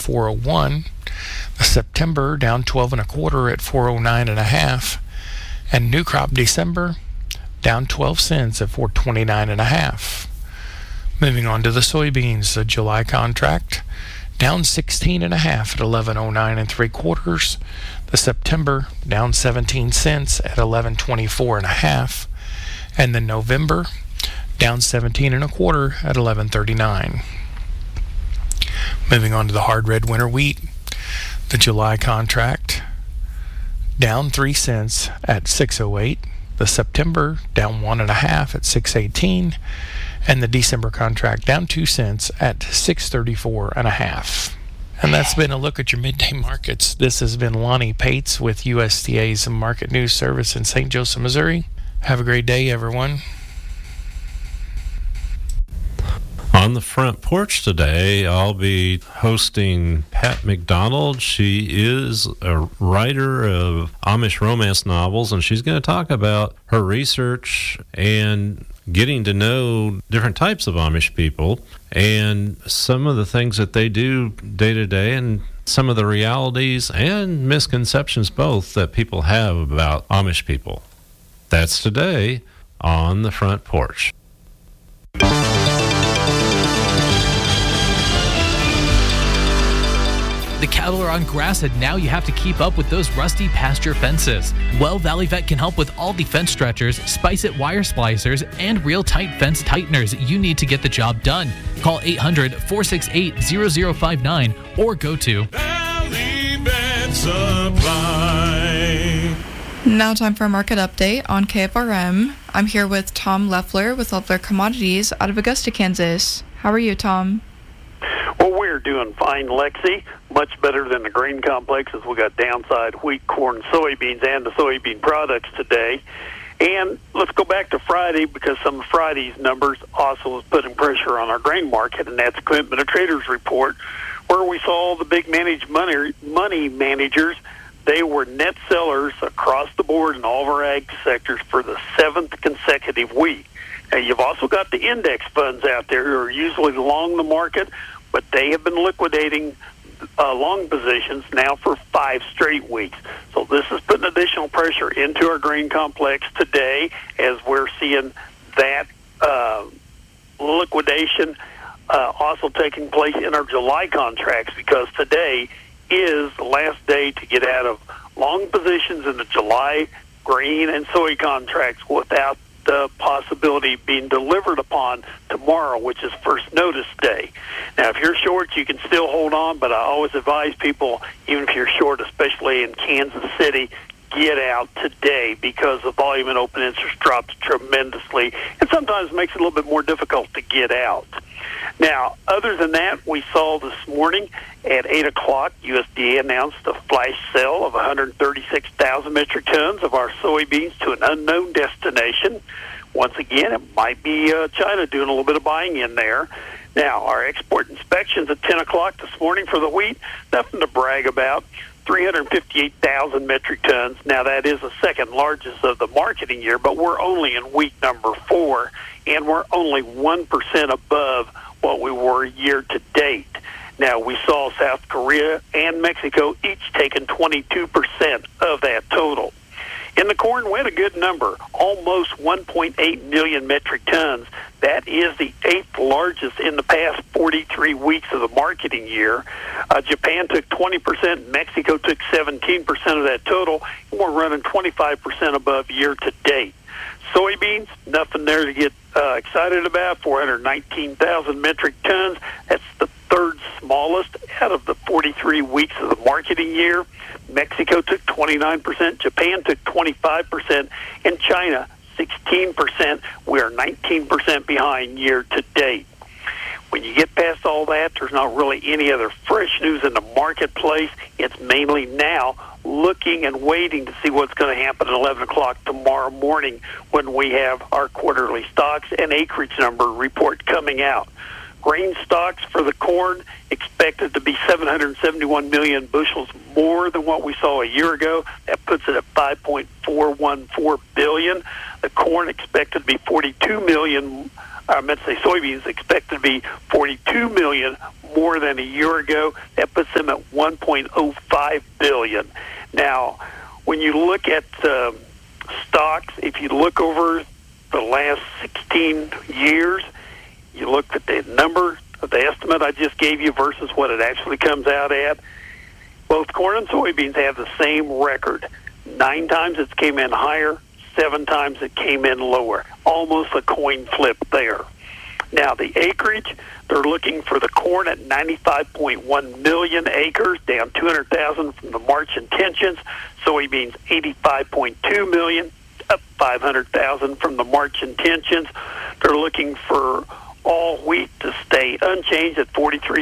401. The September down 12 and a quarter at 409 and a half. And new crop December down 12 cents at 429 and a half. Moving on to the soybeans, the July contract down 16 and a half at 1109 and three quarters. The September down 17 cents at 1124 and a half. And the November down 17 and a quarter at 1139. Moving on to the hard red winter wheat, the July contract down 3 cents at 608. The September down 1.5 at 618. And the December contract down 2 cents at 634 and a half. And that's been a look at your midday markets. This has been Lonnie Pates with USDA's Market News Service in St. Joseph, Missouri. Have a great day, everyone. On the front porch today, I'll be hosting Pat McDonald. She is a writer of Amish romance novels, and she's going to talk about her research and getting to know different types of Amish people and some of the things that they do day to day and some of the realities and misconceptions both that people have about Amish people. That's today on the front porch. The cattle are on grass, and now you have to keep up with those rusty pasture fences. Well, Valley Vet can help with all the fence stretchers, Spice-It wire splicers, and real tight fence tighteners you need to get the job done. Call 800-468-0059 or go to Valley Vet Supply. Now time for a market update on KFRM. I'm here with Tom Leffler with Leffler Commodities out of Augusta, Kansas. How are you, Tom? Well, we're doing fine, Lexi. Much better than the grain complexes. We got downside wheat, corn, soybeans, and the soybean products today. And let's go back to Friday, because some of Friday's numbers also was putting pressure on our grain market, and that's Equipment of Traders report, where we saw the big money managers. They were net sellers across the board in all of our ag sectors for the 7th consecutive week. Now, you've also got the index funds out there who are usually long the market, but they have been liquidating long positions now for 5 straight weeks. So this is putting additional pressure into our grain complex today, as we're seeing that liquidation also taking place in our July contracts, because today is the last day to get out of long positions in the July grain and soy contracts without the possibility of being delivered upon tomorrow, which is first notice day. Now, if you're short, you can still hold on, but I always advise people, even if you're short, especially in Kansas City, get out today, because the volume in open interest drops tremendously and sometimes makes it a little bit more difficult to get out. Now, other than that, we saw this morning at 8 o'clock, USDA announced a flash sale of 136,000 metric tons of our soybeans to an unknown destination. Once again, it might be China doing a little bit of buying in there. Now, our export inspections at 10 o'clock this morning for the wheat, nothing to brag about. 358,000 metric tons. Now, that is the second largest of the marketing year, but we're only in week number 4, and we're only 1% above what we were year to date. Now, we saw South Korea and Mexico each taking 22% of that total. In the corn, we had a good number, almost 1.8 million metric tons. That is the 8th largest in the past 43 weeks of the marketing year. Japan took 20%, Mexico took 17% of that total, and we're running 25% above year to date. Soybeans, nothing there to get excited about, 419,000 metric tons. That's the 3rd smallest out of the 43 weeks of the marketing year. Mexico took 29%, Japan took 25%, and China 16%. We are 19% behind year to date. When you get past all that, there's not really any other fresh news in the marketplace. It's mainly now looking and waiting to see what's going to happen at 11 o'clock tomorrow morning, when we have our quarterly stocks and acreage number report coming out. Grain stocks for the corn expected to be 771 million bushels more than what we saw a year ago. That puts it at 5.414 billion. The corn expected to be 42 million I meant to say soybeans expected to be 42 million more than a year ago. That puts them at 1.05 billion. Now, when you look at stocks, if you look over the last 16 years, you look at the number of the estimate I just gave you versus what it actually comes out at, both corn and soybeans have the same record. 9 times it came in higher, 7 times it came in lower. Almost a coin flip there. Now, the acreage, they're looking for the corn at 95.1 million acres, down 200,000 from the March intentions. Soybeans, 85.2 million, up 500,000 from the March intentions. They're looking for all wheat to stay unchanged at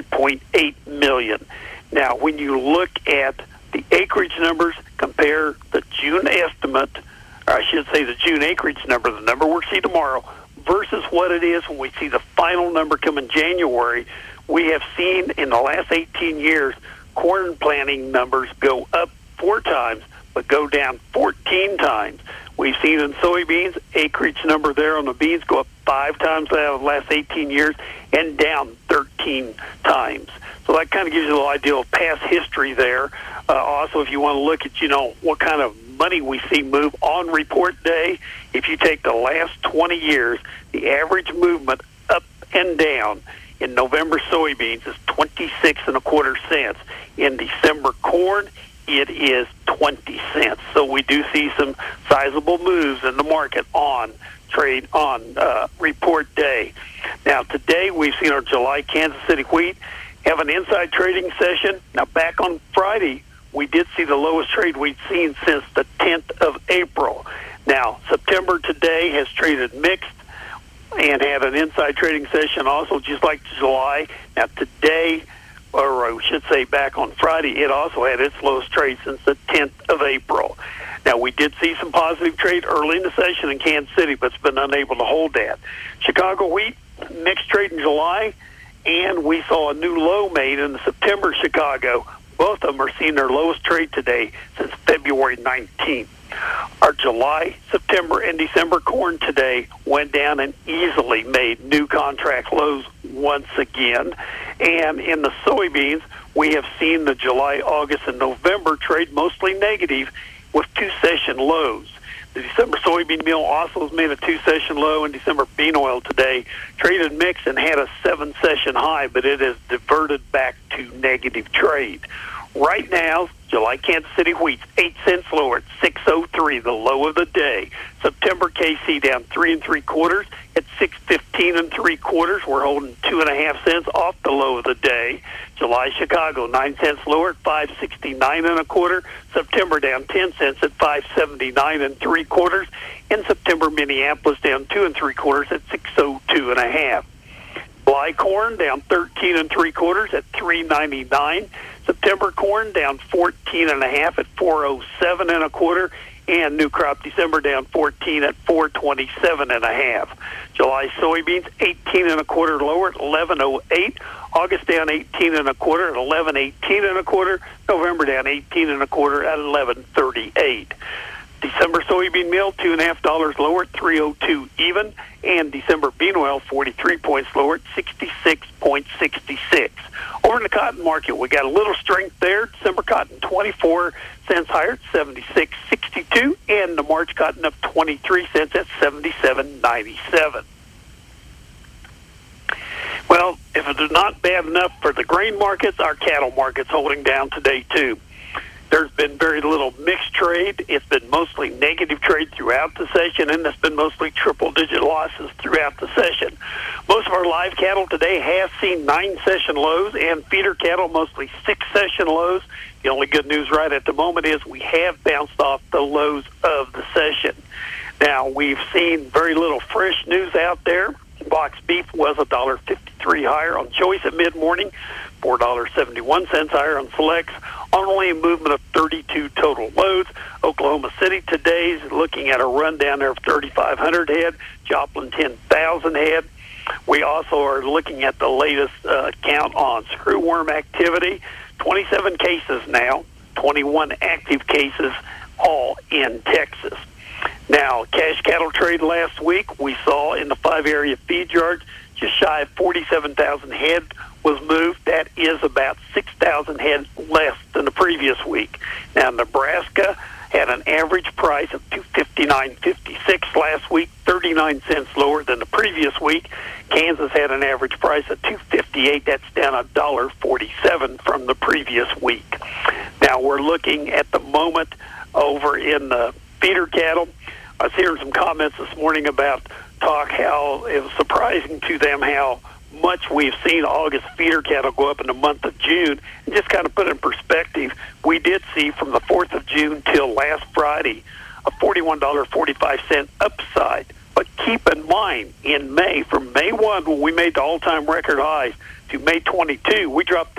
43.8 million. Now, when you look at the acreage numbers, compare the June estimate, or I should say the June acreage number, the number we'll see tomorrow, versus what it is when we see the final number come in January. We have seen in the last 18 years corn planting numbers go up 4 times, but go down 14 times. We've seen in soybeans, acreage number there on the beans go up 5 times out of the last 18 years and down 13 times. So that kind of gives you a little idea of past history there. Also, if you want to look at, what kind of money we see move on report day, if you take the last 20 years, the average movement up and down in November soybeans is 26.25 cents. In December corn, it is 20 cents. So we do see some sizable moves in the market on trade on report day. Now, today we've seen our July Kansas City wheat have an inside trading session. Now, back on Friday, we did see the lowest trade we'd seen since the 10th of April. Now, September today has traded mixed and had an inside trading session also, just like July. Now, today, or I should say back on Friday, it also had its lowest trade since the 10th of April. Now, we did see some positive trade early in the session in Kansas City, but it's been unable to hold that. Chicago wheat, mixed trade in July, and we saw a new low made in the September Chicago. Both of them are seeing their lowest trade today since February 19th. Our July, September, and December corn today went down and easily made new contract lows once again. And in the soybeans, we have seen the July, August, and November trade mostly negative with 2 session lows. The December soybean meal also has made a 2-session low, and December bean oil today traded mixed and had a 7-session high, but it has diverted back to negative trade. Right now, July Kansas City wheat's 8 cents lower at 6.03, the low of the day. September KC down 3 3/4 at 6.15 3/4. We're holding 2.5 cents off the low of the day. July Chicago 9 cents lower at 5.69 1/4. September down 10 cents at 5.79 3/4. And September Minneapolis down 2 3/4 at 6.02 1/2. July corn down 13 3/4 at 3.99. September corn down 14 1/2 at 4.07 1/4, and new crop December down 14 at 4.27 1/2. July soybeans 18 1/4 lower at 11.08. August down 18 1/4 at 11.18 1/4. November down 18 1/4 at 11.38. December soybean meal $2.50 lower at 3.02 even, and December bean oil 43 points lower at 66.66. Over in the cotton market, we got a little strength there. December cotton 24 cents higher at 76.62, and the March cotton up 23 cents at 77.97. Well, if it's not bad enough for the grain markets, our cattle market's holding down today too. There's been very little mixed trade. It's been mostly negative trade throughout the session, and it's been mostly triple-digit losses throughout the session. Most of our live cattle today have seen 9-session lows, and feeder cattle mostly 6-session lows. The only good news right at the moment is we have bounced off the lows of the session. Now, we've seen very little fresh news out there. Box beef was $1.53 higher on choice at mid-morning, $4.71 higher on selects, only a movement of 32 total loads. Oklahoma City today's looking at a rundown there of 3,500 head, Joplin 10,000 head. We also are looking at the latest count on screwworm activity, 27 cases now, 21 active cases, all in Texas. Now, cash cattle trade last week, we saw in the 5-area feed yards, just shy of 47,000 head was moved. That is about 6,000 head less than the previous week. Now, Nebraska had an average price of $259.56 last week, 39 cents lower than the previous week. Kansas had an average price of $258. That's down $1.47 from the previous week. Now, we're looking at the moment over in the feeder cattle. I was hearing some comments this morning about how it was surprising to them how much we've seen August feeder cattle go up in the month of June. And just kind of put it in perspective, we did see from the 4th of June till last Friday a $41.45 upside. But keep in mind, in May, from May 1, when we made the all-time record highs, to May 22, we dropped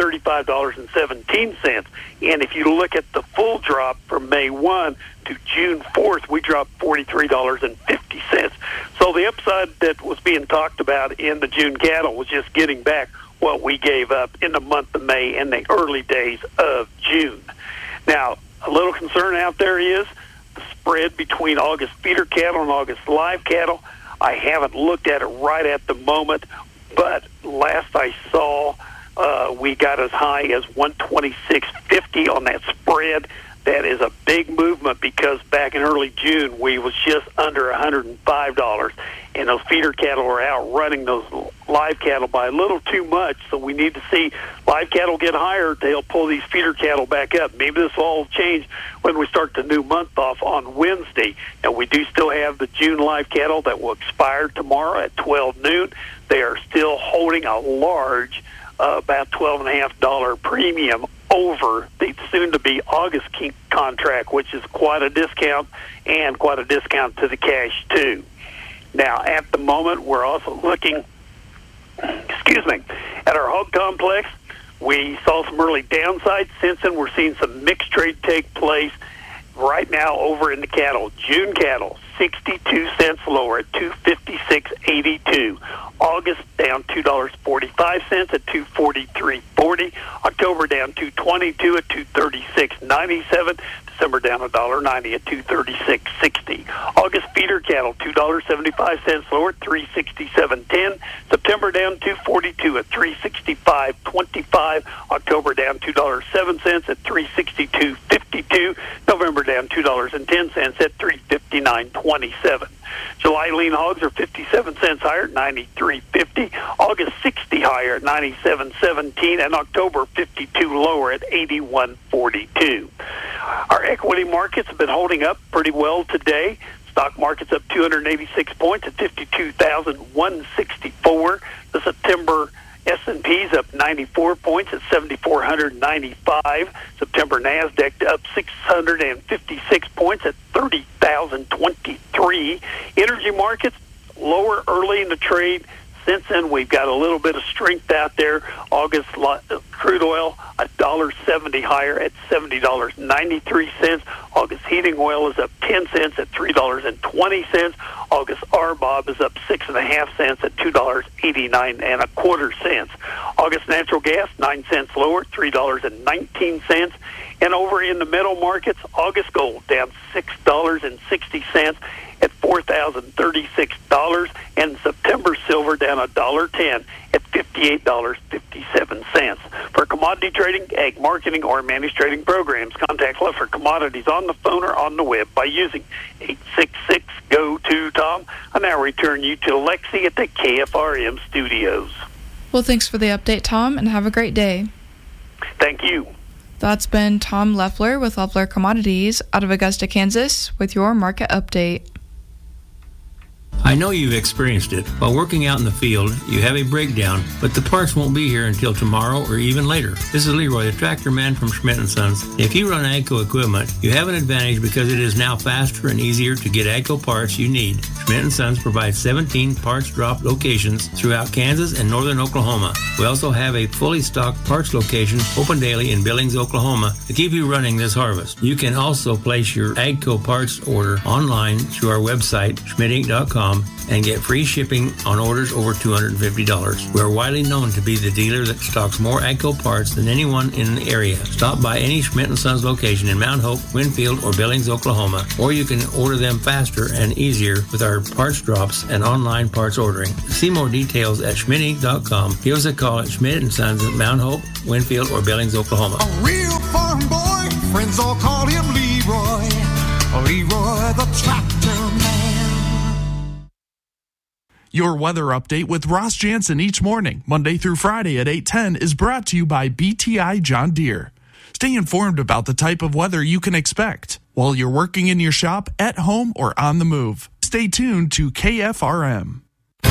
$35.17. And if you look at the full drop from May 1 to June 4th, we dropped $43.50. So the upside that was being talked about in the June cattle was just getting back what we gave up in the month of May and the early days of June. Now, a little concern out there is the spread between August feeder cattle and August live cattle. I haven't looked at it right at the moment, but last I saw, we got as high as 126.50 on that spread. That is a big movement because back in early June, we was just under $105, and those feeder cattle are outrunning those live cattle by a little too much, so we need to see live cattle get higher. They'll pull these feeder cattle back up. Maybe this will all change when we start the new month off on Wednesday. And we do still have the June live cattle that will expire tomorrow at 12 noon. They are still holding a large, about $12.50 premium over the soon-to-be August contract, which is quite a discount, and quite a discount to the cash, too. Now, at the moment, we're also looking, at our hog complex. We saw some early downside. Since then, we're seeing some mixed trade take place right now over in the cattle. June cattle, 62 cents lower at $256.82. August down $2.45 at $243.40. October down $2.22 at $236.97. December down $1.90 at $236.60. August feeder cattle $2.75 lower at $367.10. September down $2.42 at $365.25. October down $2.07 at $362.52. November down $2.10 at $359.27. July lean hogs are 57 cents higher at $93.50. August 60 higher at $97.17, and October 52 lower at $81.42. Our equity markets have been holding up pretty well today. Stock market's up 286 points at 52,164. The September S&P's up 94 points at 7,495. September NASDAQ up 656 points at 30,023. Energy markets lower early in the trade. Since then, we've got a little bit of strength out there. August crude oil, $1.70 higher at $70.93. August heating oil is up 10 cents at $3.20. August RBOB is up 6.5 cents at $2.8925. August natural gas, 9 cents lower, $3.19. And over in the metal markets, August gold down $6.60 at $4,036, and September silver down $1.10 at $58.57. For commodity trading, ag marketing, or managed trading programs, contact Leffler Commodities on the phone or on the web by using 866-GO-TO-TOM. I now return you to Lexi at the KFRM studios. Well, thanks for the update, Tom, and have a great day. Thank you. That's been Tom Leffler with Leffler Commodities out of Augusta, Kansas, with your market update. I know you've experienced it. While working out in the field, you have a breakdown, but the parts won't be here until tomorrow or even later. This is Leroy, the tractor man from Schmidt & Sons. If you run AGCO equipment, you have an advantage because it is now faster and easier to get AGCO parts you need. Schmidt & Sons provides 17 parts drop locations throughout Kansas and northern Oklahoma. We also have a fully stocked parts location open daily in Billings, Oklahoma to keep you running this harvest. You can also place your AGCO parts order online through our website, schmidtinc.com. SchmidtandSons.com and get free shipping on orders over $250. We're widely known to be the dealer that stocks more AGCO parts than anyone in the area. Stop by any Schmidt & Sons location in Mount Hope, Winfield, or Billings, Oklahoma, or you can order them faster and easier with our parts drops and online parts ordering. See more details at schmidty.com. Give us a call at Schmidt & Sons at Mount Hope, Winfield, or Billings, Oklahoma. A real farm boy, friends all call him Leroy. Leroy the tractor man. Your weather update with Ross Jansen each morning, Monday through Friday at 8:10, is brought to you by BTI John Deere. Stay informed about the type of weather you can expect while you're working in your shop, at home, or on the move. Stay tuned to KFRM.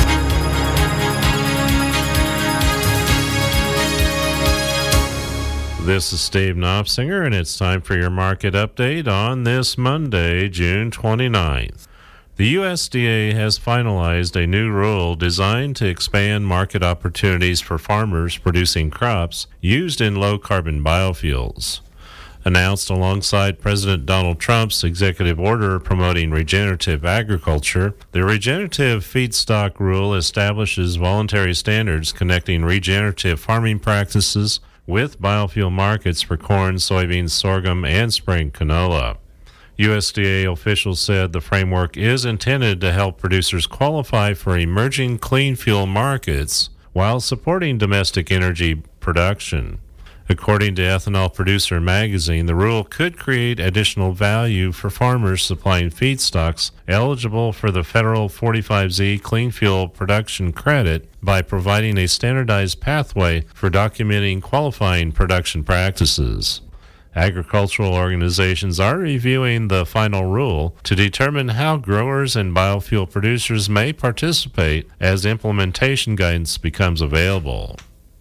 This is Steve Knopfsinger, and it's time for your market update on this Monday, June 29th. The USDA has finalized a new rule designed to expand market opportunities for farmers producing crops used in low-carbon biofuels. Announced alongside President Donald Trump's executive order promoting regenerative agriculture, the regenerative feedstock rule establishes voluntary standards connecting regenerative farming practices with biofuel markets for corn, soybeans, sorghum, and spring canola. USDA officials said the framework is intended to help producers qualify for emerging clean fuel markets while supporting domestic energy production. According to Ethanol Producer Magazine, the rule could create additional value for farmers supplying feedstocks eligible for the federal 45Z Clean Fuel Production Credit by providing a standardized pathway for documenting qualifying production practices. Agricultural organizations are reviewing the final rule to determine how growers and biofuel producers may participate as implementation guidance becomes available.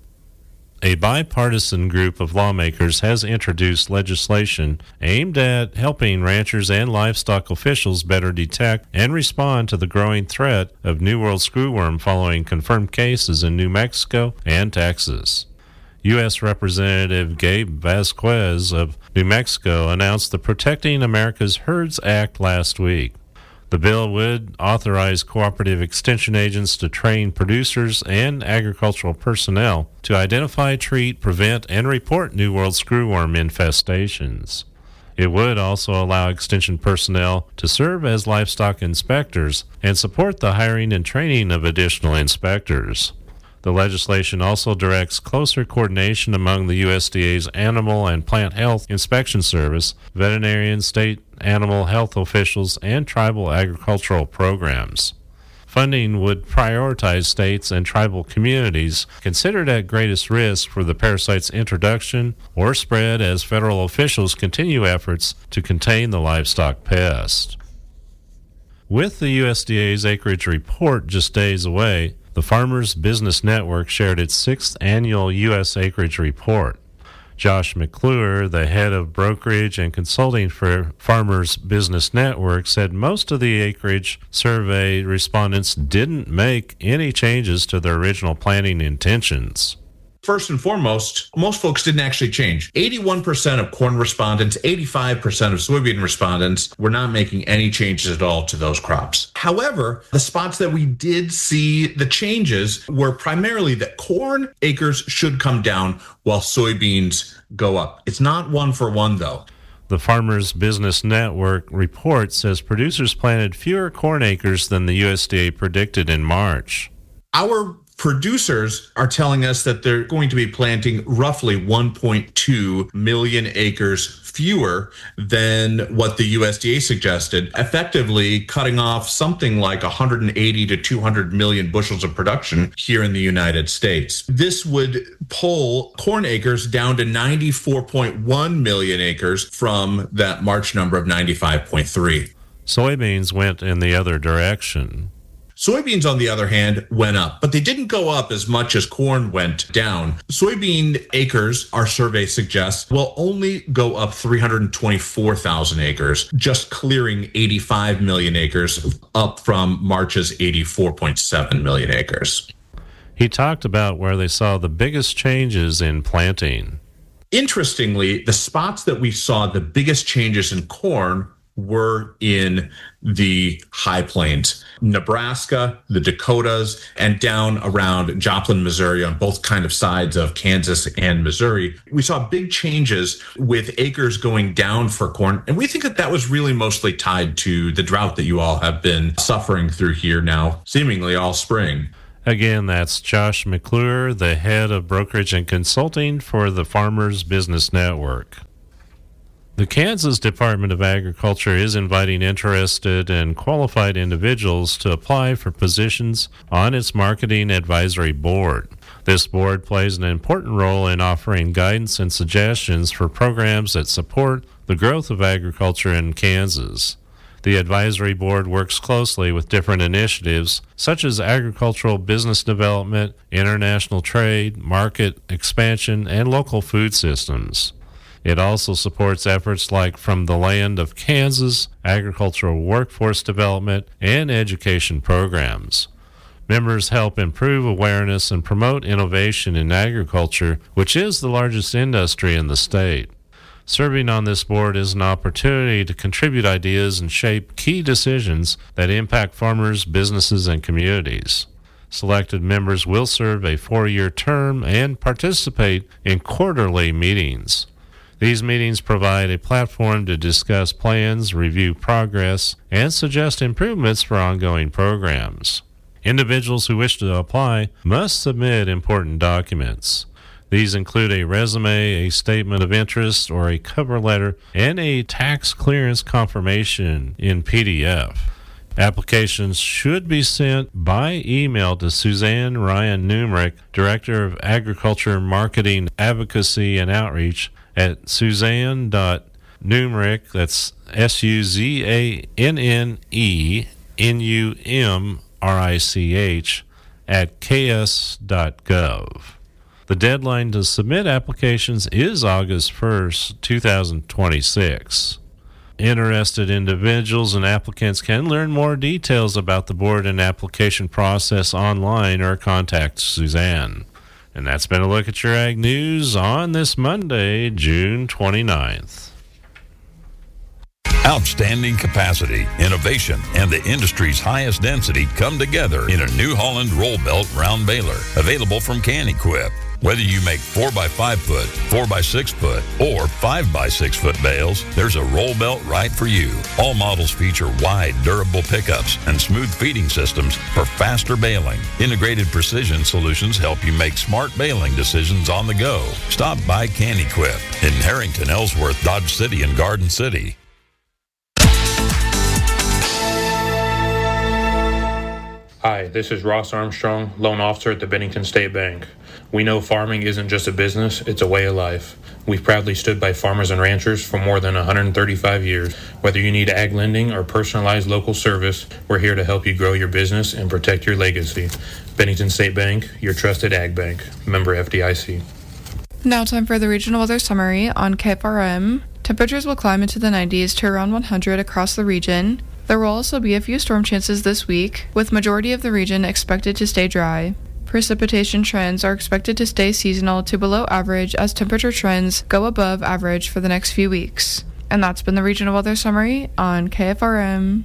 A bipartisan group of lawmakers has introduced legislation aimed at helping ranchers and livestock officials better detect and respond to the growing threat of New World screwworm following confirmed cases in New Mexico and Texas. U.S. Representative Gabe Vasquez of New Mexico announced the Protecting America's Herds Act last week. The bill would authorize cooperative extension agents to train producers and agricultural personnel to identify, treat, prevent, and report New World screwworm infestations. It would also allow extension personnel to serve as livestock inspectors and support the hiring and training of additional inspectors. The legislation also directs closer coordination among the USDA's Animal and Plant Health Inspection Service, veterinarian, state animal health officials, and tribal agricultural programs. Funding would prioritize states and tribal communities considered at greatest risk for the parasite's introduction or spread as federal officials continue efforts to contain the livestock pest. With the USDA's acreage report just days away, the Farmers Business Network shared its 6th annual U.S. acreage report. Josh McClure, the head of brokerage and consulting for Farmers Business Network, said most of the acreage survey respondents didn't make any changes to their original planting intentions. First and foremost, most folks didn't actually change. 81% of corn respondents, 85% of soybean respondents were not making any changes at all to those crops. However, the spots that we did see the changes were primarily that corn acres should come down while soybeans go up. It's not one for one, though. The Farmers Business Network report says producers planted fewer corn acres than the USDA predicted in March. Our producers are telling us that they're going to be planting roughly 1.2 million acres fewer than what the USDA suggested, effectively cutting off something like 180 to 200 million bushels of production here in the United States. This would pull corn acres down to 94.1 million acres from that March number of 95.3. Soybeans went in the other direction. Soybeans, on the other hand, went up, but they didn't go up as much as corn went down. Soybean acres, our survey suggests, will only go up 324,000 acres, just clearing 85 million acres, up from March's 84.7 million acres. He talked about where they saw the biggest changes in planting. Interestingly, the spots that we saw the biggest changes in corn were in the High Plains, Nebraska, the Dakotas, and down around Joplin, Missouri, on both kind of sides of Kansas and Missouri. We saw big changes with acres going down for corn, and we think that that was really mostly tied to the drought that you all have been suffering through here now, seemingly all spring. Again, that's Josh McClure, the head of brokerage and consulting for the Farmers Business Network. The Kansas Department of Agriculture is inviting interested and qualified individuals to apply for positions on its Marketing Advisory Board. This board plays an important role in offering guidance and suggestions for programs that support the growth of agriculture in Kansas. The advisory board works closely with different initiatives such as agricultural business development, international trade, market expansion, and local food systems. It also supports efforts like From the Land of Kansas, agricultural workforce development, and education programs. Members help improve awareness and promote innovation in agriculture, which is the largest industry in the state. Serving on this board is an opportunity to contribute ideas and shape key decisions that impact farmers, businesses, and communities. Selected members will serve a 4-year term and participate in quarterly meetings. These meetings provide a platform to discuss plans, review progress, and suggest improvements for ongoing programs. Individuals who wish to apply must submit important documents. These include a resume, a statement of interest, or a cover letter, and a tax clearance confirmation in PDF. Applications should be sent by email to Suzanne Ryan Numerick, Director of Agriculture Marketing Advocacy and Outreach, at Suzanne.Numerick, that's SUZANNENUMRICH, at ks.gov. The deadline to submit applications is August 1st, 2026. Interested individuals and applicants can learn more details about the board and application process online or contact Suzanne. And that's been a look at your Ag News on this Monday, June 29th. Outstanding capacity, innovation, and the industry's highest density come together in a New Holland roll belt round baler, available from Can-Equip. Whether you make 4x5 foot, 4x6 foot, or 5x6 foot bales, there's a roll belt right for you. All models feature wide, durable pickups and smooth feeding systems for faster baling. Integrated precision solutions help you make smart baling decisions on the go. Stop by Can-Equip in Harrington, Ellsworth, Dodge City, and Garden City. Hi, this is Ross Armstrong, loan officer at the Bennington State Bank. We know farming isn't just a business, it's a way of life. We've proudly stood by farmers and ranchers for more than 135 years. Whether you need ag lending or personalized local service, we're here to help you grow your business and protect your legacy. Bennington State Bank, your trusted ag bank. Member FDIC. Now time for the regional weather summary on KFRM. Temperatures will climb into the 90s to around 100 across the region. There will also be a few storm chances this week, with majority of the region expected to stay dry. Precipitation trends are expected to stay seasonal to below average as temperature trends go above average for the next few weeks. And that's been the regional weather summary on KFRM.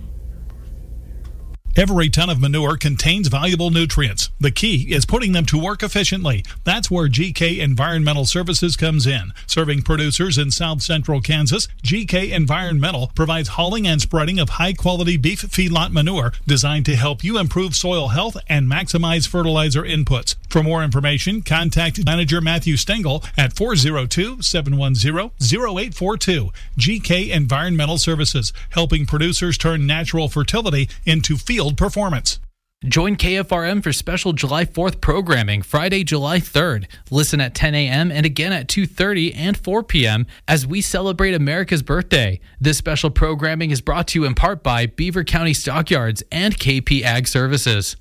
Every ton of manure contains valuable nutrients. The key is putting them to work efficiently. That's where GK Environmental Services comes in. Serving producers in South Central Kansas, GK Environmental provides hauling and spreading of high-quality beef feedlot manure designed to help you improve soil health and maximize fertilizer inputs. For more information, contact Manager Matthew Stengel at 402-710-0842. GK Environmental Services, helping producers turn natural fertility into field performance. Join KFRM for special July 4th programming Friday, July 3rd. Listen at 10 a.m. and again at 2:30 and 4 p.m. as we celebrate America's birthday. This special programming is brought to you in part by Beaver County Stockyards and KP Ag Services.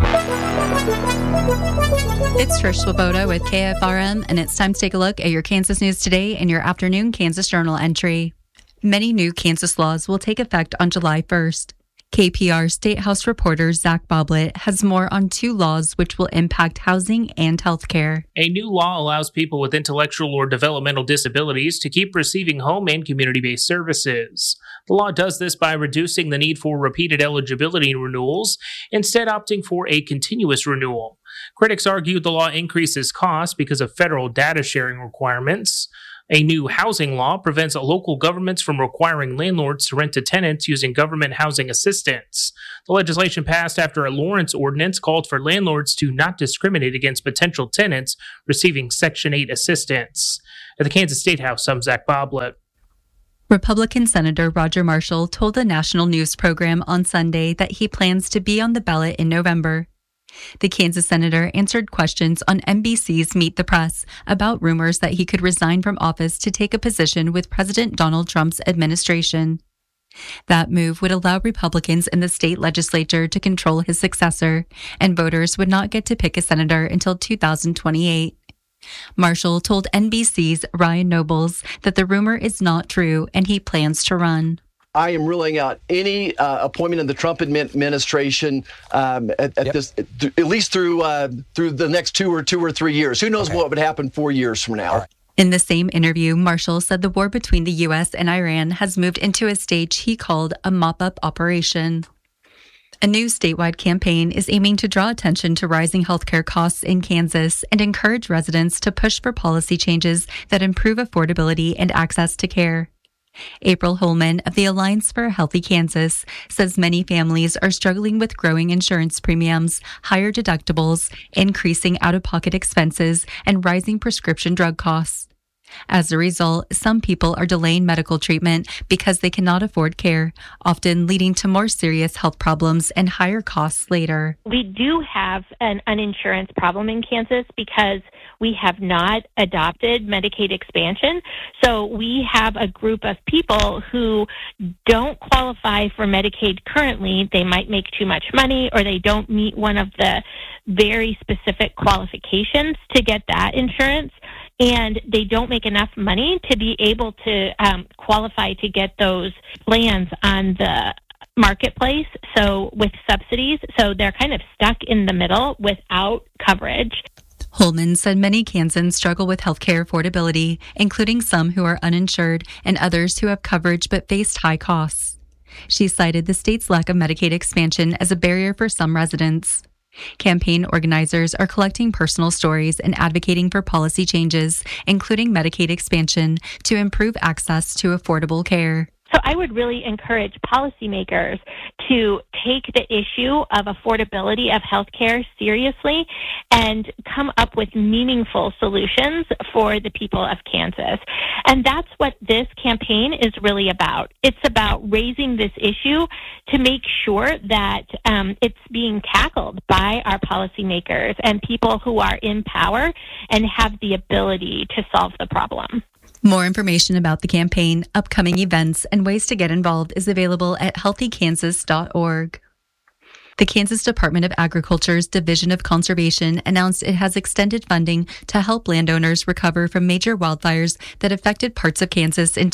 It's Trish Swoboda with KFRM, and it's time to take a look at your Kansas news today in your afternoon Kansas Journal entry. Many new Kansas laws will take effect on July 1st. KPR State House reporter Zach Boblet has more on two laws which will impact housing and healthcare. A new law allows people with intellectual or developmental disabilities to keep receiving home and community-based services. The law does this by reducing the need for repeated eligibility renewals, instead opting for a continuous renewal. Critics argue the law increases costs because of federal data sharing requirements. A new housing law prevents local governments from requiring landlords to rent to tenants using government housing assistance. The legislation passed after a Lawrence ordinance called for landlords to not discriminate against potential tenants receiving Section 8 assistance. At the Kansas State House, I'm Zach Boblet. Republican Senator Roger Marshall told the national news program on Sunday that he plans to be on the ballot in November. The Kansas senator answered questions on NBC's Meet the Press about rumors that he could resign from office to take a position with President Donald Trump's administration. That move would allow Republicans in the state legislature to control his successor, and voters would not get to pick a senator until 2028. Marshall told NBC's Ryan Nobles that the rumor is not true and he plans to run. I am ruling out any appointment in the Trump administration at least through the next two or 3 years. Who knows what would happen 4 years from now? In the same interview, Marshall said the war between the U.S. and Iran has moved into a stage he called a mop-up operation. A new statewide campaign is aiming to draw attention to rising healthcare costs in Kansas and encourage residents to push for policy changes that improve affordability and access to care. April Holman of the Alliance for a Healthy Kansas says many families are struggling with growing insurance premiums, higher deductibles, increasing out-of-pocket expenses, and rising prescription drug costs. As a result, some people are delaying medical treatment because they cannot afford care, often leading to more serious health problems and higher costs later. We do have an uninsurance problem in Kansas because we have not adopted Medicaid expansion. So we have a group of people who don't qualify for Medicaid currently. They might make too much money or they don't meet one of the very specific qualifications to get that insurance. And they don't make enough money to be able to qualify to get those plans on the marketplace, so with subsidies. So they're kind of stuck in the middle without coverage. Holman said many Kansans struggle with healthcare affordability, including some who are uninsured and others who have coverage but faced high costs. She cited the state's lack of Medicaid expansion as a barrier for some residents. Campaign organizers are collecting personal stories and advocating for policy changes, including Medicaid expansion, to improve access to affordable care. So I would really encourage policymakers to take the issue of affordability of healthcare seriously and come up with meaningful solutions for the people of Kansas. And that's what this campaign is really about. It's about raising this issue to make sure that it's being tackled by our policymakers and people who are in power and have the ability to solve the problem. More information about the campaign, upcoming events, and ways to get involved is available at healthykansas.org. The Kansas Department of Agriculture's Division of Conservation announced it has extended funding to help landowners recover from major wildfires that affected parts of Kansas in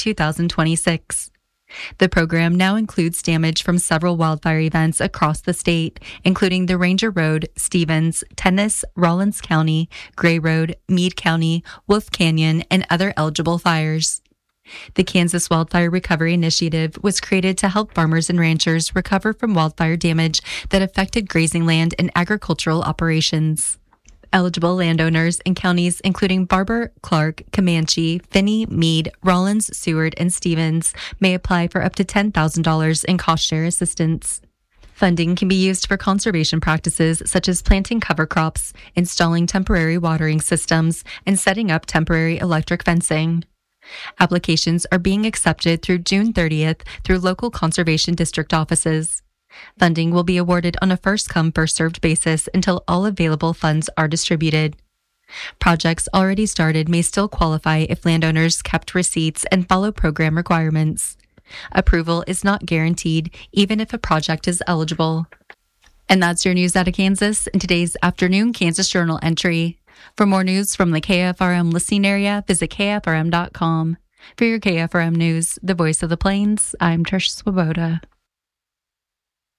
2026. The program now includes damage from several wildfire events across the state, including the Ranger Road, Stevens, Tennis, Rollins County, Gray Road, Meade County, Wolf Canyon, and other eligible fires. The Kansas Wildfire Recovery Initiative was created to help farmers and ranchers recover from wildfire damage that affected grazing land and agricultural operations. Eligible landowners in counties including Barber, Clark, Comanche, Finney, Meade, Rollins, Seward, and Stevens may apply for up to $10,000 in cost share assistance. Funding can be used for conservation practices such as planting cover crops, installing temporary watering systems, and setting up temporary electric fencing. Applications are being accepted through June 30th through local conservation district offices. Funding will be awarded on a first-come, first-served basis until all available funds are distributed. Projects already started may still qualify if landowners kept receipts and follow program requirements. Approval is not guaranteed, even if a project is eligible. And that's your news out of Kansas in today's afternoon Kansas Journal entry. For more news from the KFRM listening area, visit KFRM.com. For your KFRM news, the voice of the plains, I'm Trish Swoboda.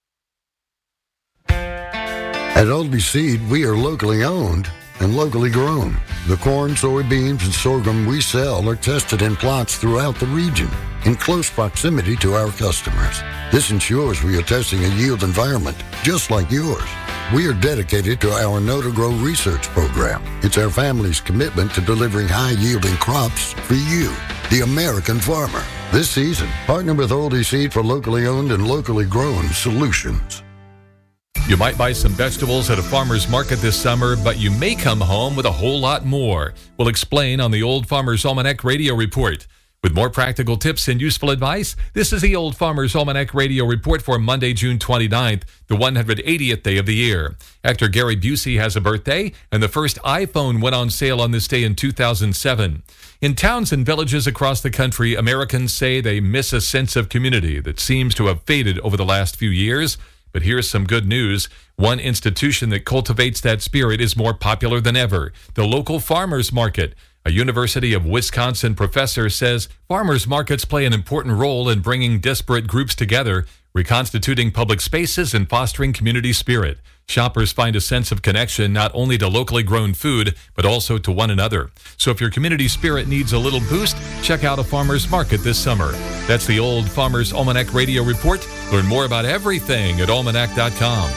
At Oldie Seed, we are locally owned and locally grown. The corn, soybeans, and sorghum we sell are tested in plots throughout the region in close proximity to our customers. This ensures we are testing a yield environment just like yours. We are dedicated to our Know to Grow research program. It's our family's commitment to delivering high-yielding crops for you, the American farmer. This season, partner with Oldie Seed for locally owned and locally grown solutions. You might buy some vegetables at a farmer's market this summer, but you may come home with a whole lot more. We'll explain on the Old Farmer's Almanac Radio Report. With more practical tips and useful advice, this is the Old Farmer's Almanac Radio Report for Monday, June 29th, the 180th day of the year. Actor Gary Busey has a birthday, and the first iPhone went on sale on this day in 2007. In towns and villages across the country, Americans say they miss a sense of community that seems to have faded over the last few years. But here's some good news. One institution that cultivates that spirit is more popular than ever, the local farmers market. A University of Wisconsin professor says farmers markets play an important role in bringing disparate groups together, reconstituting public spaces and fostering community spirit. Shoppers find a sense of connection not only to locally grown food, but also to one another. So if your community spirit needs a little boost, check out a farmer's market this summer. That's the Old Farmer's Almanac Radio Report. Learn more about everything at almanac.com.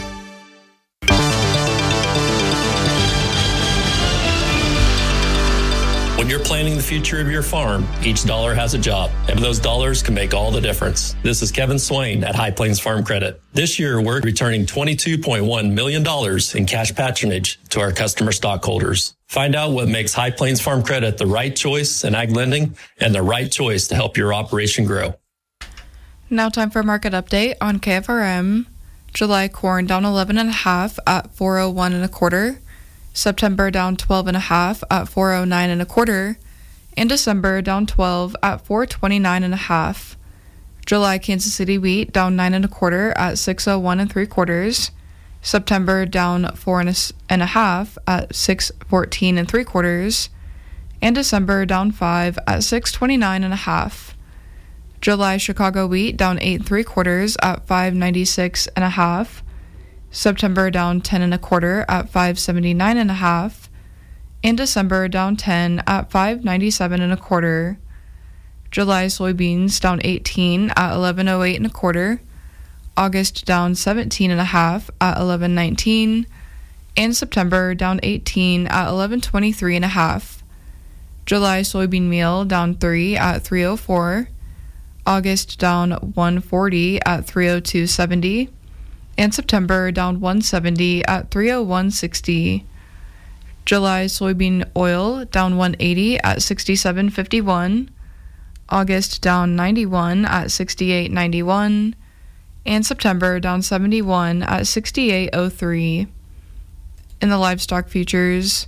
When you're planning the future of your farm, each dollar has a job, and those dollars can make all the difference. This is Kevin Swain at High Plains Farm Credit. This year, we're returning $22.1 million in cash patronage to our customer stockholders. Find out what makes High Plains Farm Credit the right choice in ag lending and the right choice to help your operation grow. Now time for a market update on KFRM. July corn down 11.5 at 401 1/4. September down 12.5 at 409 1/4, and December down 12 at 429 1/2. July Kansas City wheat down 9 1/4 at 601 3/4. September down 4 1/2 at 614 3/4, and December down 5 at 629 1/2. July Chicago wheat down 8 3/4 at 596 1/2. September down 10 1/4 at 579 1/2, and December down 10 at 597 1/4. July soybeans down 18 at 1108 1/4. August down 17 1/2 at 1119, and September down 18 at 1123 1/2. July soybean meal down 3 at 304. August down 140 at 302.70. And September down 170 at 301.60. July soybean oil down 180 at 67.51. August down 91 at 68.91. And September down 71 at 68.03. In the livestock futures,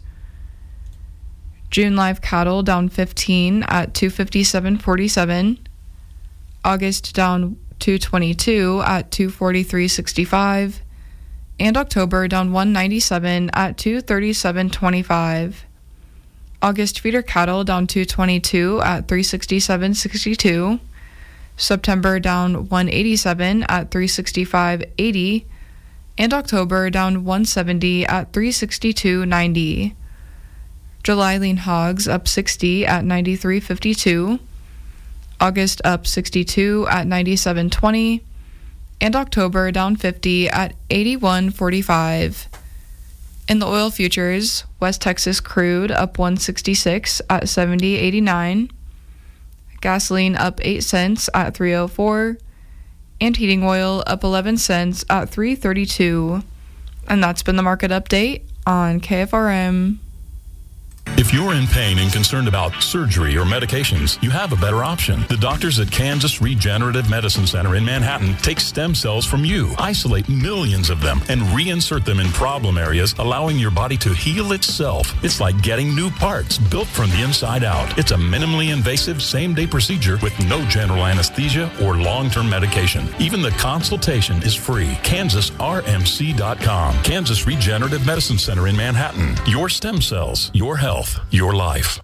June live cattle down 15 at 257.47. August down 222 at 243.65, and October down 197 at 237.25. August feeder cattle down 222 at 367.62. September down 187 at 365.80, and October down 170 at 362.90. July lean hogs up 60 at 93.52. August up 62 at 97.20, and October down 50 at 81.45. In the oil futures, West Texas crude up 166 at 70.89, gasoline up 8 cents at 3.04, and heating oil up 11 cents at 3.32. And that's been the market update on KFRM. If you're in pain and concerned about surgery or medications, you have a better option. The doctors at Kansas Regenerative Medicine Center in Manhattan take stem cells from you, isolate millions of them, and reinsert them in problem areas, allowing your body to heal itself. It's like getting new parts built from the inside out. It's a minimally invasive same-day procedure with no general anesthesia or long-term medication. Even the consultation is free. KansasRMC.com. Kansas Regenerative Medicine Center in Manhattan. Your stem cells, your health, your life.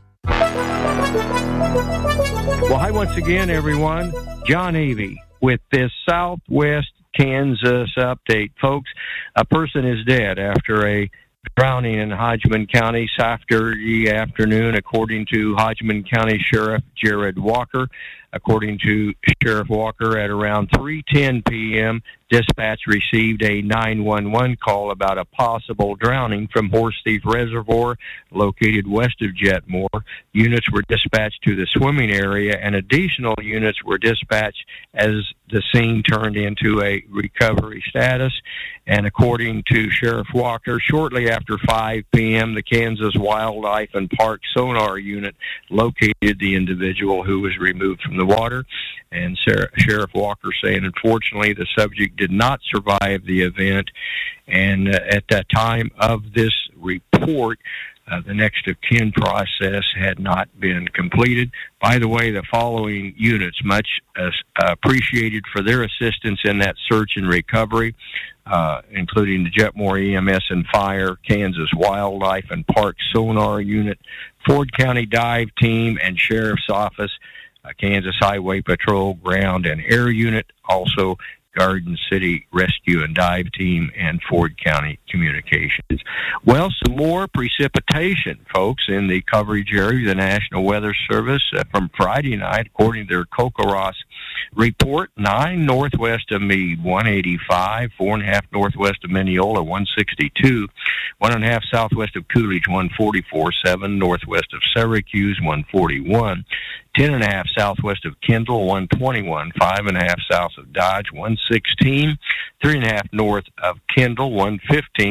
Well, hi once again, everyone. John Avey with this Southwest Kansas update. Folks, a person is dead after a drowning in Hodgman County Saturday afternoon, according to Hodgman County Sheriff Jared Walker. According to Sheriff Walker, at around 3:10 p.m., dispatch received a 911 call about a possible drowning from Horse Thief Reservoir, located west of Jetmore. Units were dispatched to the swimming area, and additional units were dispatched as the scene turned into a recovery status. And according to Sheriff Walker, shortly after 5 p.m., the Kansas Wildlife and Park Sonar Unit located the individual who was removed from the water. And Sheriff Walker saying, unfortunately, the subject did not survive the event. And at that time of this report, the next of kin process had not been completed. By the way, the following units, much appreciated for their assistance in that search and recovery, including the Jetmore EMS and Fire, Kansas Wildlife and Park Sonar Unit, Ford County Dive Team, and Sheriff's Office, Kansas Highway Patrol Ground and Air Unit, also Garden City Rescue and Dive Team, and Ford County Communications. Well, some more precipitation, folks, in the coverage area. The National Weather Service from Friday night, according to their CoCoRaHS report, 9 northwest of Meade, 185, 4.5 northwest of Mineola, 162, 1.5 southwest of Coolidge, 144, 7 northwest of Syracuse, 141, 10.5 southwest of Kendall, 121, 5.5 south of Dodge, 116, 3.5 north of Kendall, 115,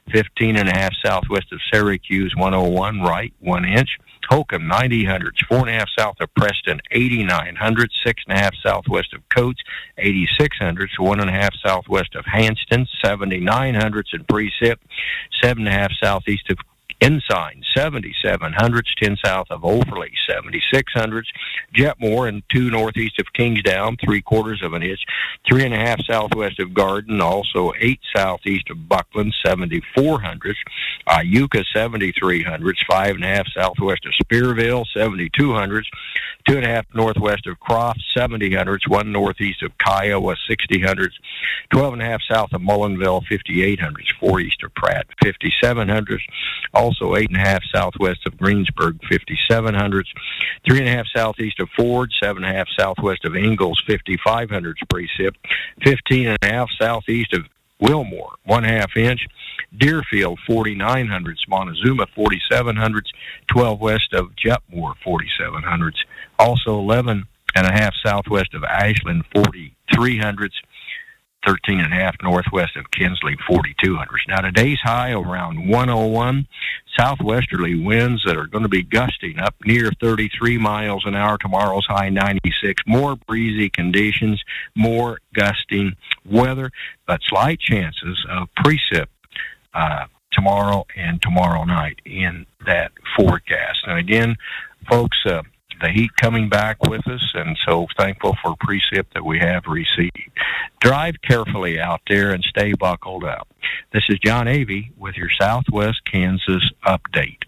15.5 southwest of Syracuse, 101, right, 1 inch. Holcomb, 90 hundredths, 4.5 south of Preston, 89 hundredths, 6.5 southwest of Coates, 86 hundredths, 1.5 southwest of Hanston, 79 hundredths in precip, 7.5 southeast of Ensign, 77 hundredths, 10 south of Overley, 76 hundredths, Jetmore, and 2 northeast of Kingsdown, 3/4 of an inch, 3.5 southwest of Garden, also 8 southeast of Buckland, 74 hundredths, Iuka, 73 hundredths, 5.5 southwest of Spearville, 72 hundredths, 2.5 northwest of Croft, 70 hundredths, 1 northeast of Kiowa, 60 hundredths, 12.5 south of Mullenville, 58 hundredths, 4 east of Pratt, 57 hundredths, also 8.5 southwest of Greensburg, 57 hundredths, 3.5 southeast of Ford, 7.5 southwest of Ingalls, 55 hundredths precip, 15.5 southeast of Wilmore, 1/2 inch, Deerfield, 49 hundredths, Montezuma, 47 hundredths, 12 west of Jetmore, 47 hundredths, also 11.5 southwest of Ashland, 43 hundredths, 13.5 northwest of Kinsley, 42 hundredths. Now, today's high around 101. Southwesterly winds that are going to be gusting up near 33 miles an hour. Tomorrow's high 96. More breezy conditions, more gusting weather, but slight chances of precip tomorrow and tomorrow night in that forecast. Now, again, folks, the heat coming back with us, and so thankful for precip that we have received. Drive carefully out there and stay buckled up. This is John Avey with your Southwest Kansas update.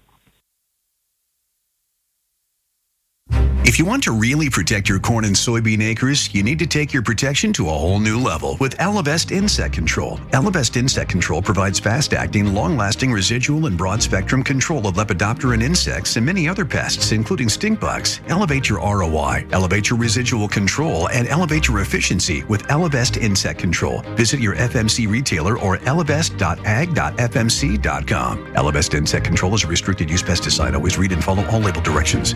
If you want to really protect your corn and soybean acres, you need to take your protection to a whole new level with Elevest Insect Control. Elevest Insect Control provides fast-acting, long-lasting residual and broad-spectrum control of lepidopteran insects and many other pests, including stink bugs. Elevate your ROI, elevate your residual control, and elevate your efficiency with Elevest Insect Control. Visit your FMC retailer or elevest.ag.fmc.com. Elevest Insect Control is a restricted-use pesticide. Always read and follow all label directions.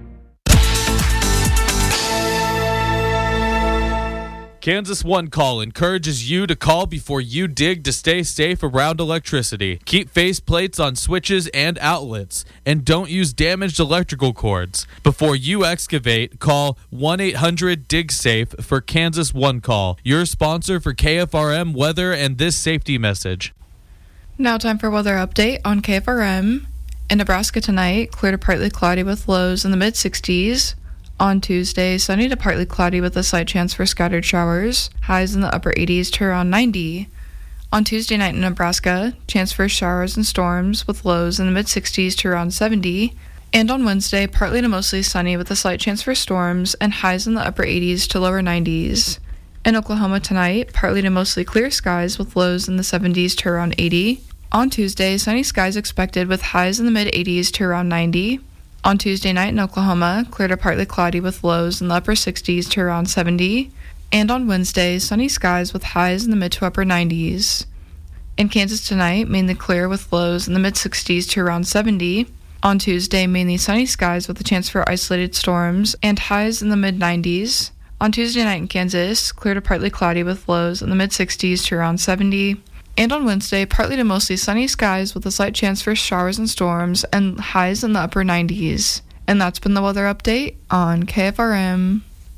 Kansas One Call encourages you to call before you dig to stay safe around electricity. Keep faceplates on switches and outlets, and don't use damaged electrical cords. Before you excavate, call 1-800-DIG-SAFE for Kansas One Call, your sponsor for KFRM weather and this safety message. Now time for weather update on KFRM. In Nebraska tonight, clear to partly cloudy with lows in the mid-60s. On Tuesday, sunny to partly cloudy with a slight chance for scattered showers, highs in the upper 80s to around 90. On Tuesday night in Nebraska, chance for showers and storms with lows in the mid-60s to around 70. And on Wednesday, partly to mostly sunny with a slight chance for storms and highs in the upper 80s to lower 90s. In Oklahoma tonight, partly to mostly clear skies with lows in the 70s to around 80. On Tuesday, sunny skies expected with highs in the mid-80s to around 90. On Tuesday night in Oklahoma, clear to partly cloudy with lows in the upper 60s to around 70. And on Wednesday, sunny skies with highs in the mid to upper 90s. In Kansas tonight, mainly clear with lows in the mid-60s to around 70. On Tuesday, mainly sunny skies with a chance for isolated storms and highs in the mid-90s. On Tuesday night in Kansas, clear to partly cloudy with lows in the mid-60s to around 70. And on Wednesday, partly to mostly sunny skies with a slight chance for showers and storms and highs in the upper 90s. And that's been the weather update on KFRM.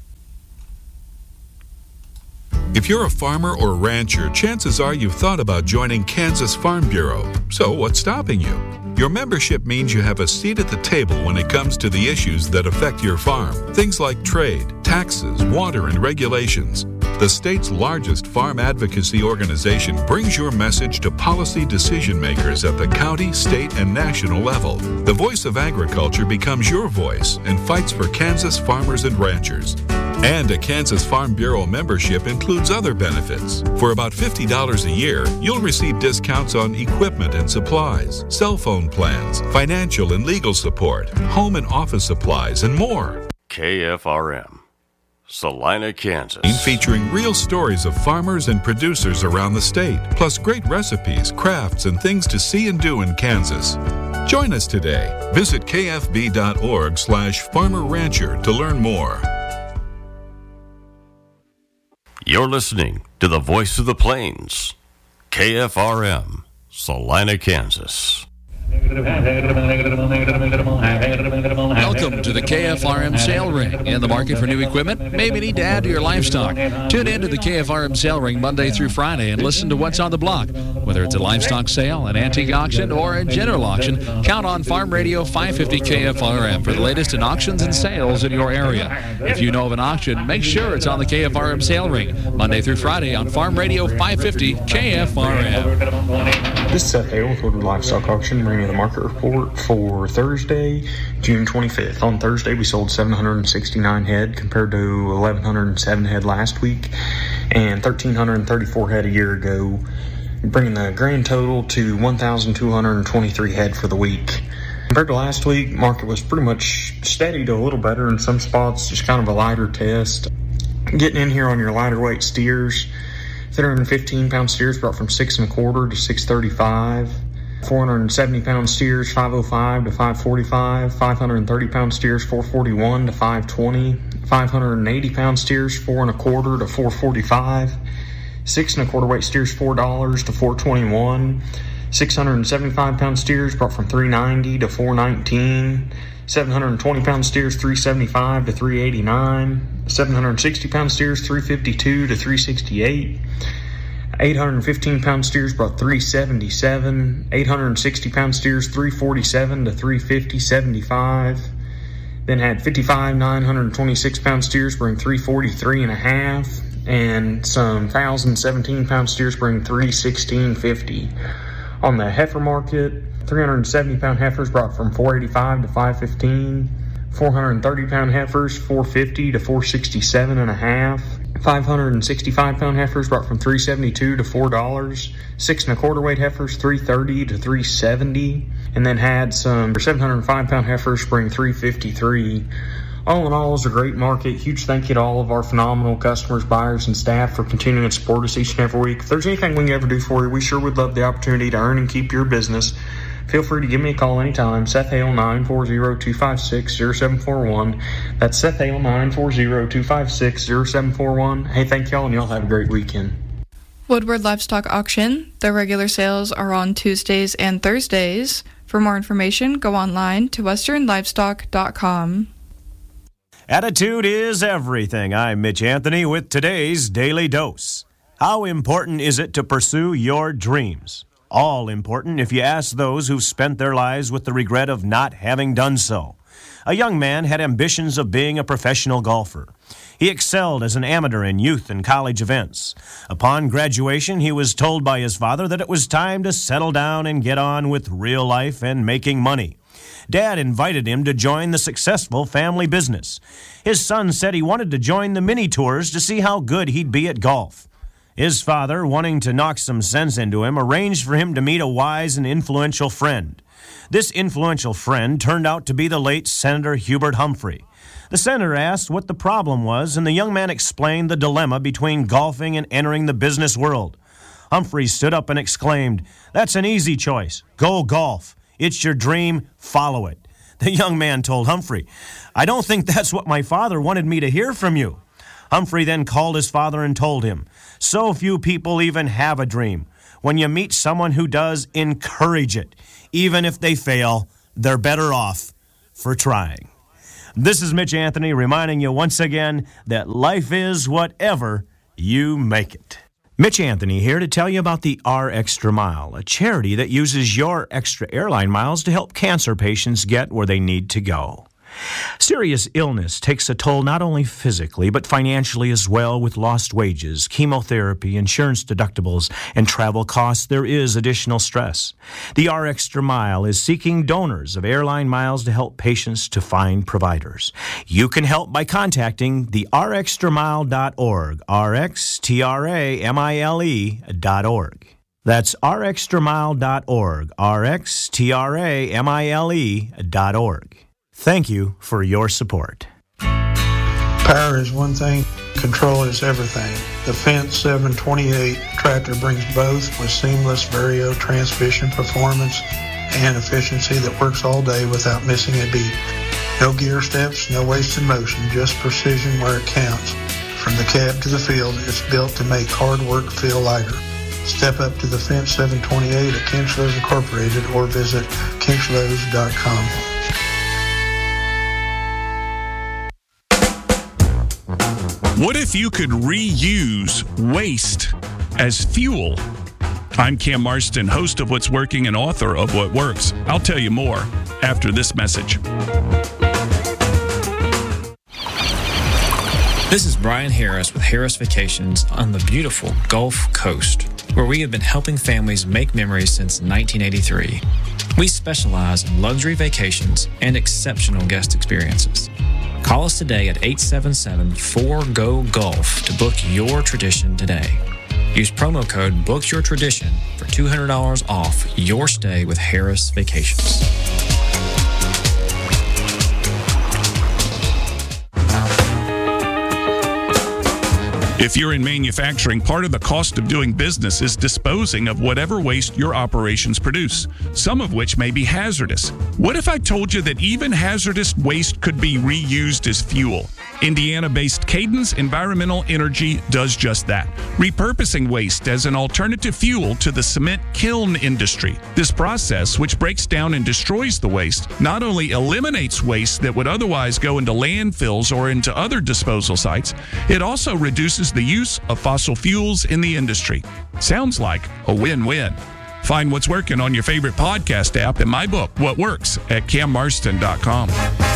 If you're a farmer or rancher, chances are you've thought about joining Kansas Farm Bureau. So what's stopping you? Your membership means you have a seat at the table when it comes to the issues that affect your farm. Things like trade, taxes, water, and regulations. The state's largest farm advocacy organization brings your message to policy decision makers at the county, state, and national level. The voice of agriculture becomes your voice and fights for Kansas farmers and ranchers. And a Kansas Farm Bureau membership includes other benefits. For about $50 a year, you'll receive discounts on equipment and supplies, cell phone plans, financial and legal support, home and office supplies, and more. KFRM, Salina, Kansas. Featuring real stories of farmers and producers around the state, plus great recipes, crafts, and things to see and do in Kansas. Join us today. Visit kfb.org/farmer-rancher to learn more. You're listening to the Voice of the Plains, KFRM, Salina, Kansas. Welcome to the KFRM Sale Ring. In the market for new equipment? Maybe need to add to your livestock. Tune in to the KFRM Sale Ring Monday through Friday and listen to what's on the block. Whether it's a livestock sale, an antique auction, or a general auction, count on Farm Radio 550 KFRM for the latest in auctions and sales in your area. If you know of an auction, make sure it's on the KFRM Sale Ring Monday through Friday on Farm Radio 550 KFRM. This is Seth Hale with Woodward Livestock Auction, bringing you the market report for Thursday, June 25th. On Thursday, we sold 769 head compared to 1,107 head last week and 1,334 head a year ago, bringing the grand total to 1,223 head for the week. Compared to last week, market was pretty much steady to a little better in some spots, just kind of a lighter test. Getting in here on your lighter weight steers, 315-pound steers brought from 6 1/4 to 635. 470-pound steers, 505 to 545. 530-pound steers, 441 to 520. 580-pound steers, 4 1/4 to 445. 6 1/4 weight steers, $4 to 421. 675-pound steers brought from 390 to 419. 720-pound steers, 375 to 389. 760-pound steers, 352 to 368. 815-pound steers brought 377. 860-pound steers, 347 to 350.75. Then had 55 926-pound steers bring 343.5, and some 1,017-pound steers bring 316.50. On the heifer market, 370-pound heifers brought from 485 to 515. 430-pound heifers, 450 to 467.5. 565-pound heifers brought from $372 to $4. 6 1/4 weight heifers, $330 to $370, and then had some 705-pound heifers bring $353. All in all, it was a great market. Huge thank you to all of our phenomenal customers, buyers, and staff for continuing to support us each and every week. If there's anything we can ever do for you, we sure would love the opportunity to earn and keep your business. Feel free to give me a call anytime. Seth Hale, 940-256-0741. That's Seth Hale, 940-256-0741. Hey, thank y'all, and y'all have a great weekend. Woodward Livestock Auction. Their regular sales are on Tuesdays and Thursdays. For more information, go online to westernlivestock.com. Attitude is everything. I'm Mitch Anthony with today's Daily Dose. How important is it to pursue your dreams? All important if you ask those who've spent their lives with the regret of not having done so. A young man had ambitions of being a professional golfer. He excelled as an amateur in youth and college events. Upon graduation, he was told by his father that it was time to settle down and get on with real life and making money. Dad invited him to join the successful family business. His son said he wanted to join the mini tours to see how good he'd be at golf. His father, wanting to knock some sense into him, arranged for him to meet a wise and influential friend. This influential friend turned out to be the late Senator Hubert Humphrey. The senator asked what the problem was, and the young man explained the dilemma between golfing and entering the business world. Humphrey stood up and exclaimed, "That's an easy choice. Go golf. It's your dream. Follow it." The young man told Humphrey, "I don't think that's what my father wanted me to hear from you." Humphrey then called his father and told him, "So few people even have a dream. When you meet someone who does, encourage it. Even if they fail, they're better off for trying." This is Mitch Anthony reminding you once again that life is whatever you make it. Mitch Anthony here to tell you about the R Extra Mile, a charity that uses your extra airline miles to help cancer patients get where they need to go. Serious illness takes a toll not only physically, but financially as well. With lost wages, chemotherapy, insurance deductibles, and travel costs, there is additional stress. The R Extra Mile is seeking donors of airline miles to help patients to find providers. You can help by contacting the rxtramile.org, rxtramile.org. That's rxtramile.org, rxtramile.org. Thank you for your support. Power is one thing, control is everything. The Fendt 728 tractor brings both with seamless Vario transmission performance and efficiency that works all day without missing a beat. No gear steps, no wasted motion, just precision where it counts. From the cab to the field, it's built to make hard work feel lighter. Step up to the Fendt 728 at Kinchlows Incorporated or visit kinchlows.com. What if you could reuse waste as fuel? I'm Cam Marston, host of What's Working and author of What Works. I'll tell you more after this message. This is Brian Harris with Harris Vacations on the beautiful Gulf Coast, where we have been helping families make memories since 1983. We specialize in luxury vacations and exceptional guest experiences. Call us today at 877-4GO-GULF to book your tradition today. Use promo code BOOKYOURTRADITION for $200 off your stay with Harris Vacations. If you're in manufacturing, part of the cost of doing business is disposing of whatever waste your operations produce, some of which may be hazardous. What if I told you that even hazardous waste could be reused as fuel? Indiana-based Cadence Environmental Energy does just that, repurposing waste as an alternative fuel to the cement kiln industry. This process, which breaks down and destroys the waste, not only eliminates waste that would otherwise go into landfills or into other disposal sites, it also reduces the use of fossil fuels in the industry. Sounds like a win-win. Find What's Working on your favorite podcast app and my book, What Works, at cammarston.com.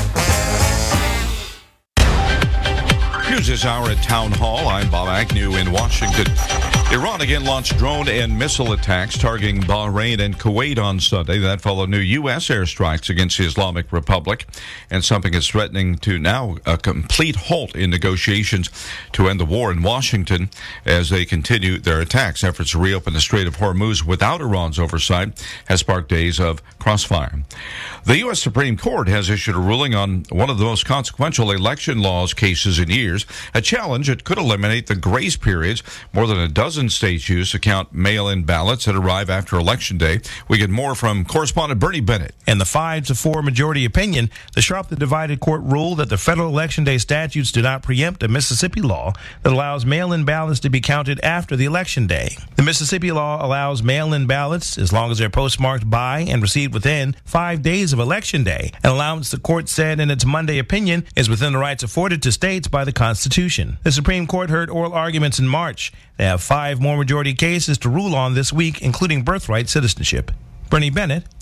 News this hour at Town Hall. I'm Bob Agnew in Washington. Iran again launched drone and missile attacks targeting Bahrain and Kuwait on Sunday. That followed new U.S. airstrikes against the Islamic Republic, and something is threatening to now a complete halt in negotiations to end the war in Washington as they continue their attacks. Efforts to reopen the Strait of Hormuz without Iran's oversight has sparked days of crossfire. The U.S. Supreme Court has issued a ruling on one of the most consequential election laws cases in years, a challenge that could eliminate the grace periods more than a dozen states use to count mail-in ballots that arrive after Election Day. We get more from correspondent Bernie Bennett. In the 5-4 majority opinion, the sharply divided court ruled that the federal Election Day statutes do not preempt a Mississippi law that allows mail-in ballots to be counted after the Election Day. The Mississippi law allows mail-in ballots as long as they're postmarked by and received within 5 days of Election Day, an allowance the court said in its Monday opinion is within the rights afforded to states by the Constitution. The Supreme Court heard oral arguments in March. They have 5 more majority cases to rule on this week, including birthright citizenship. Bernie Bennett,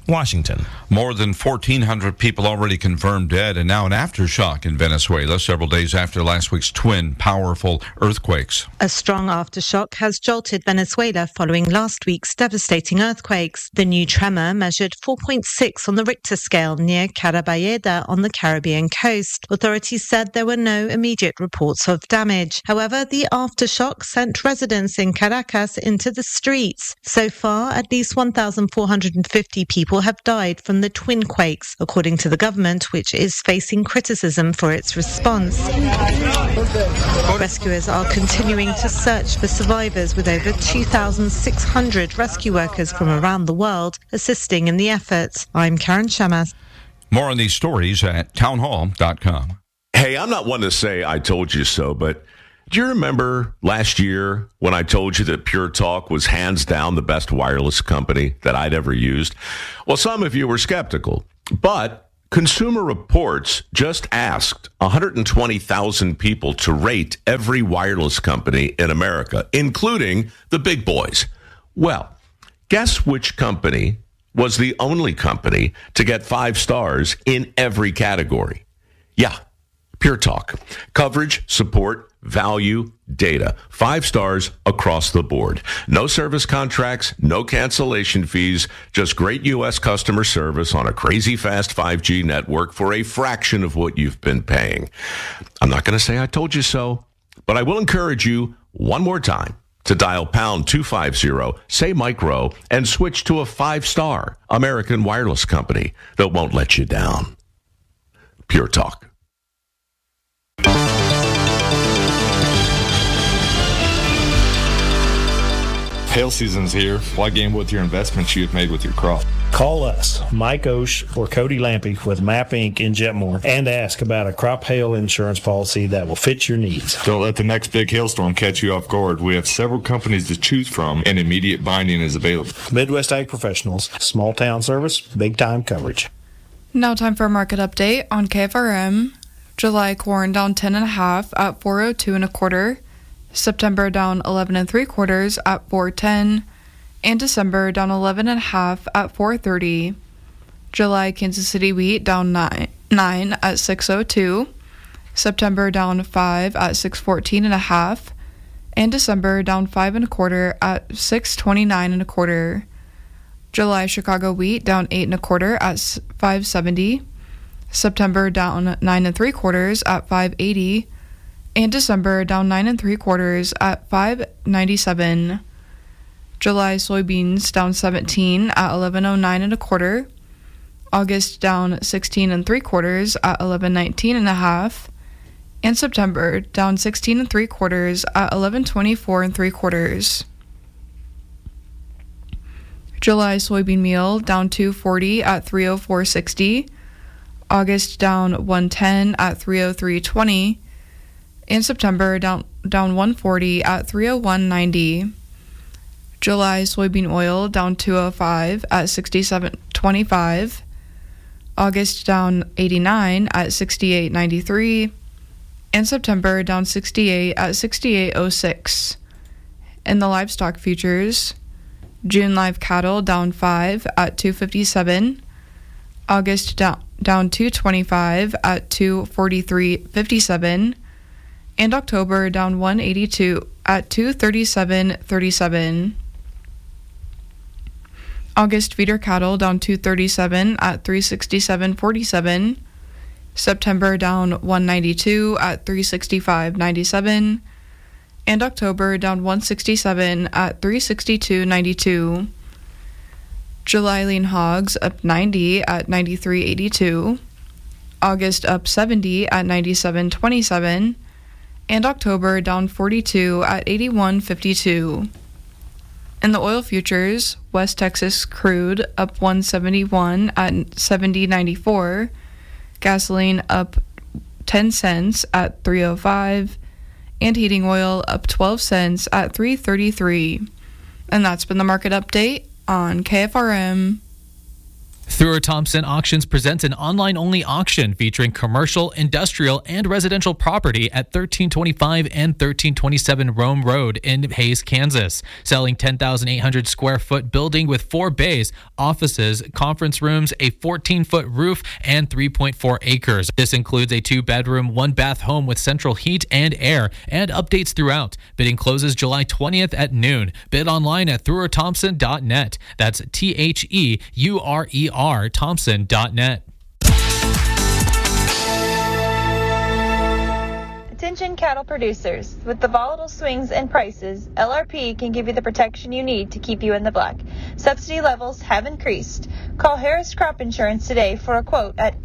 Washington. More than 1,400 people already confirmed dead, and now an aftershock in Venezuela, several days after last week's twin powerful earthquakes. A strong aftershock has jolted Venezuela following last week's devastating earthquakes. The new tremor measured 4.6 on the Richter scale near Carabayeda on the Caribbean coast. Authorities said there were no immediate reports of damage. However, the aftershock sent residents in Caracas into the streets. So far, at least 1,450 people have died from the twin quakes, according to the government, which is facing criticism for its response. Rescuers are continuing to search for survivors, with over 2,600 rescue workers from around the world assisting in the efforts. I'm Karen Shamas. More on these stories at townhall.com. Hey, I'm not one to say I told you so, but do you remember last year when I told you that Pure Talk was hands down the best wireless company that I'd ever used? Well, some of you were skeptical, but Consumer Reports just asked 120,000 people to rate every wireless company in America, including the big boys. Well, guess which company was the only company to get 5 stars in every category? Yeah, Pure Talk. Coverage, support, value, data. 5 stars across the board. No service contracts, no cancellation fees, just great U.S. customer service on a crazy fast 5G network for a fraction of what you've been paying. I'm not going to say I told you so, but I will encourage you one more time to dial pound 250, say micro, and switch to a 5-star American wireless company that won't let you down. Pure Talk. Hail season's here. Why gamble with your investments you've made with your crop? Call us, Mike Osh or Cody Lampy with MAP Inc. in Jetmore, and ask about a crop hail insurance policy that will fit your needs. Don't let the next big hailstorm catch you off guard. We have several companies to choose from, and immediate binding is available. Midwest Ag Professionals, small town service, big time coverage. Now time for a market update on KFRM. July corn down 10.5 at 402 1/4. September down 11 3/4 at 410, and December down 11.5 at 430. July Kansas City wheat down 9 at 602. September down 5 at 614 1/2, and December down 5 1/4 at 629 1/4. July Chicago wheat down 8 1/4 at 570. September down 9 3/4 at 580. And December down 9 3/4 at 597. July soybeans down 17 at 1109 1/4. August down 16 3/4 at 1119 1/2. And September down 16 3/4 at 1124 3/4. July soybean meal down 240 at 304.60. August down 110 at 303.20. In September, down 140 at 301.90. July soybean oil down 205 at 67.25. August down 89 at 68.93. And September down 68 at 68.06. In the livestock futures, June live cattle down 5 at 257. August down 225 at 243.57. And October down 182 at 237.37. August feeder cattle down 237 at 367.47. September down 192 at 365.97. And October down 167 at 362.92. July lean hogs up 90 at 93.82. August up 70 at 97.27. And October down 42 at 81.52. In the oil futures, West Texas crude up 171 at 70.94. Gasoline up 10 cents at 3.05. And heating oil up 12 cents at 3.33. And that's been the market update on KFRM. Thrower Thompson Auctions presents an online-only auction featuring commercial, industrial, and residential property at 1325 and 1327 Rome Road in Hays, Kansas. Selling 10,800 square foot building with 4 bays, offices, conference rooms, a 14-foot roof, and 3.4 acres. This includes a 2-bedroom, 1-bath home with central heat and air, and updates throughout. Bidding closes July 20th at noon. Bid online at throwerthompson.net. That's THEURER Thompson.net. Attention cattle producers. With the volatile swings in prices, LRP can give you the protection you need to keep you in the black. Subsidy levels have increased. Call Harris Crop Insurance today for a quote at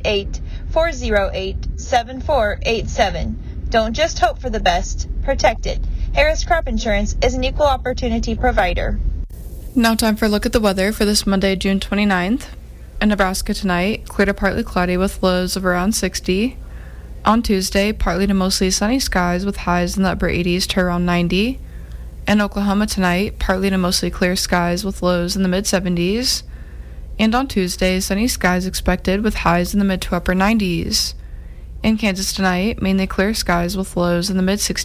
888-408-7487. Don't just hope for the best, protect it. Harris Crop Insurance is an equal opportunity provider. Now time for a look at the weather for this Monday, June 29th. In Nebraska tonight, clear to partly cloudy with lows of around 60. On Tuesday, partly to mostly sunny skies with highs in the upper 80s to around 90. In Oklahoma tonight, partly to mostly clear skies with lows in the mid-70s. And on Tuesday, sunny skies expected with highs in the mid to upper 90s. In Kansas tonight, mainly clear skies with lows in the mid-60s.